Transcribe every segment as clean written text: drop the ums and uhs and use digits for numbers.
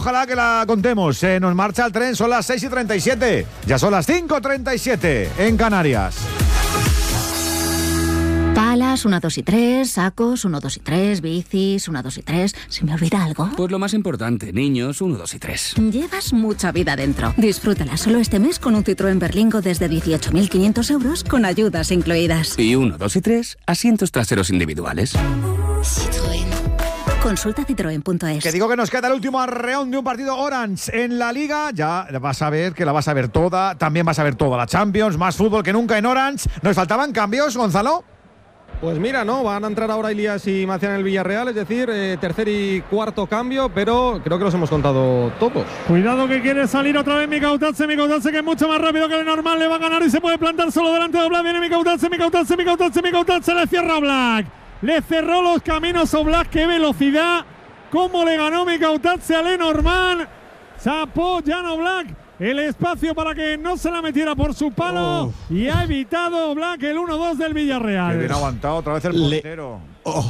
ojalá que la contemos. Nos marcha el tren, son las 6:37. Ya son las 5:37 en Canarias. Palas, 1, 2 y 3, sacos, 1, 2 y 3, bicis, 1, 2 y 3. ¿Se me olvida algo? Pues lo más importante, niños, 1, 2 y 3. Llevas mucha vida dentro. Disfrútala solo este mes con un Citroën Berlingo desde 18.500 euros con ayudas incluidas. Y 1, 2 y 3, asientos traseros individuales. Citroën. Consulta citroen.es. Que digo que nos queda el último arreón de un partido Orange en la Liga. Ya vas a ver que la vas a ver toda. También vas a ver toda la Champions. Más fútbol que nunca en Orange. ¿Nos faltaban cambios, Gonzalo? Pues mira, no, van a entrar ahora Ilías y Macián en el Villarreal, es decir, tercer y cuarto cambio, pero creo que los hemos contado todos. Cuidado que quiere salir otra vez Mikautadze que es mucho más rápido que lo normal, le va a ganar y se puede plantar solo delante de Black. Viene Mikautadze, le cierra a Black. Le cerró los caminos a Black, qué velocidad. Cómo le ganó Mikautadze a Lenormand. Zapó Jan Oblak el espacio para que no se la metiera por su palo y ha evitado Black el 1-2 del Villarreal. Qué bien aguantado otra vez el portero.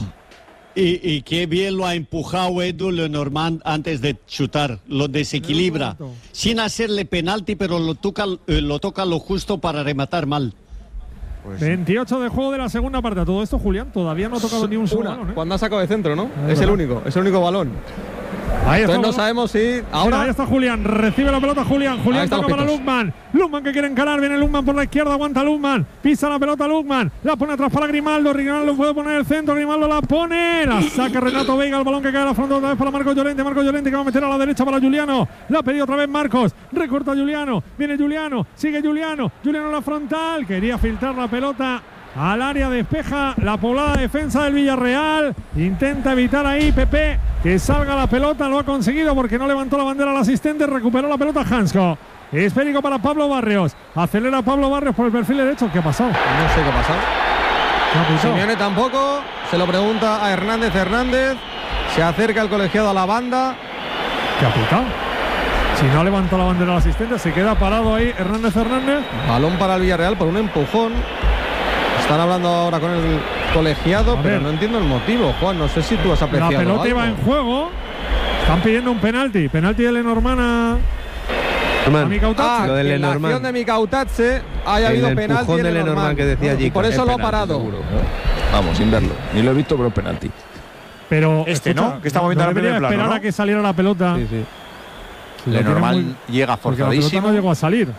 Y qué bien lo ha empujado Edu Lenormand antes de chutar, lo desequilibra, sin hacerle penalti, pero lo toca lo justo para rematar mal. Pues 28 de juego de la segunda parte. Todo esto, Julián, todavía no ha tocado ni un solo balón, ¿eh? Cuando ha sacado de centro, ¿no? Es el único balón. Ahí está, entonces no sabemos si ahora. Ahí está Julián, recibe la pelota Julián toca para Lukman que quiere encarar, viene Lukman por la izquierda, aguanta Lukman, pisa la pelota Lukman, la pone atrás para Grimaldo puede poner el centro, Grimaldo la pone, la saca Renato Veiga, el balón que cae a la frontal otra vez para Marcos Llorente que va a meter a la derecha para Juliano, la ha pedido otra vez Marcos, recorta Juliano, viene Juliano, sigue Juliano a la frontal, quería filtrar la pelota al área, despeja la poblada defensa del Villarreal, intenta evitar ahí Pepe que salga la pelota, lo ha conseguido porque no levantó la bandera al asistente, recuperó la pelota Hansko, esférico para Pablo Barrios, acelera Pablo Barrios por el perfil derecho. ¿Qué ha pasado? No sé qué ha pasado. Simeone tampoco, se lo pregunta a Hernández, se acerca el colegiado a la banda. ¿Qué ha pitado? Si no levantó la bandera al asistente, se queda parado ahí Hernández. Balón para el Villarreal por un empujón. Están hablando ahora con el colegiado, pero no entiendo el motivo, Juan. No sé si tú has apreciado la pelota algo. Iba en juego. Están pidiendo un penalti de Lenormand a Mikautadze. Lo de Lenormand. La acción de Mikautadze haya habido penalti de Lenormand que decía allí. Y por eso lo ha parado. Seguro. Vamos, sin verlo. Ni lo he visto, pero penalti. Pero ¿no? Que está moviendo la pelota. Debería esperar a que saliera la pelota. Sí. Lenormand llega forzadísimo. La pelota no llegó a salir.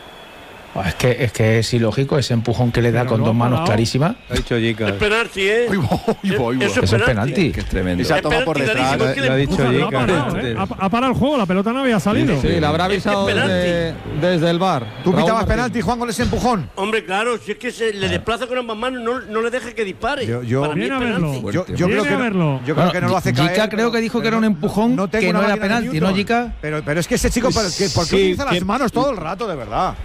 Es que es ilógico ese empujón que le da con dos manos clarísimas. Ha dicho Jica. Es penalti, ¿eh? Eso es penalti. Que es tremendo. Esa toma por detrás. Lo ha dicho Jica. Ha parado el juego, la pelota no había salido. Sí, la habrá avisado desde el VAR. ¿Tú pitabas penalti, Juan, con ese empujón? Hombre, claro, si es que se le desplaza con ambas manos, no le deja que dispare. Para mí es penalti. Yo creo que no lo hace caer. Jica creo que dijo que era un empujón que no era penalti, ¿no, Jica? Pero es que ese chico, ¿por qué utiliza las manos todo el rato, de verdad?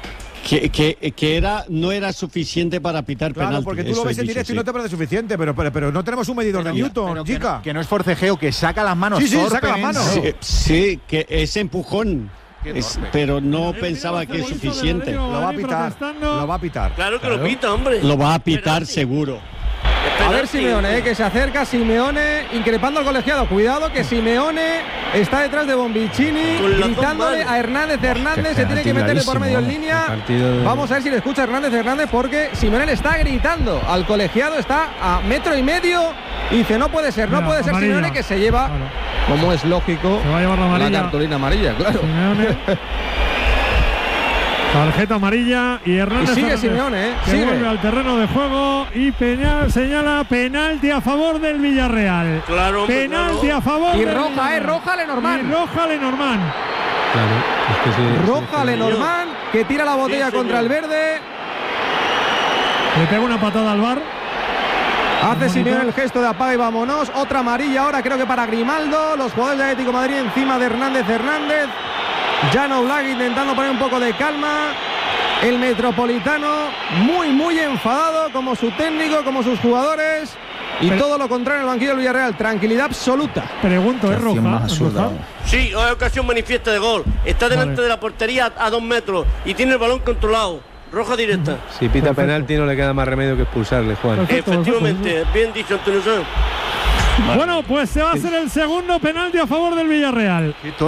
Que no era suficiente para pitar penalti. Claro, porque tú lo ves en directo y no te parece suficiente, pero no tenemos un medidor de Newton, Jica. Que no es forcejeo, que saca las manos. Sí, saca las manos. Sí, que ese empujón. Pero no pensaba que es suficiente. Lo va a pitar. Claro que lo pita, hombre. Lo va a pitar seguro. A ver Simeone, que se acerca Simeone increpando al colegiado. Cuidado que Simeone está detrás de Bonvicini gritándole a Hernández. Se tiene que meterle por medio en línea. Vamos a ver si le escucha Hernández porque Simeone le está gritando al colegiado, está a 1,5 metros y dice no puede ser Simeone, que se lleva, como es lógico, se va a llevar la cartulina amarilla, claro. Tarjeta amarilla y Hernández. Y sigue Simeone, que vuelve al terreno de juego y señala penalti a favor del Villarreal. Claro, penalti a favor. Y roja Lenormand. Roja Lenormand, que tira la botella contra el verde. Le pega una patada al VAR. Hace Simeone el gesto de apaga y vámonos. Otra amarilla ahora, creo que para Grimaldo. Los jugadores de Atlético de Madrid encima de Hernández. Jan Oblak intentando poner un poco de calma. El Metropolitano muy enfadado, como su técnico, como sus jugadores. Y todo lo contrario en el banquillo del Villarreal. Tranquilidad absoluta. Pregunto, ¿es roja? Sí, es ocasión manifiesta de gol. Está delante de la portería a 2 metros y tiene el balón controlado. Roja directa. Si pita penalti no le queda más remedio que expulsarle, Juan. Efectivamente, bien dicho, Antonio Sanz. Bueno, pues se va a hacer el segundo penalti a favor del Villarreal.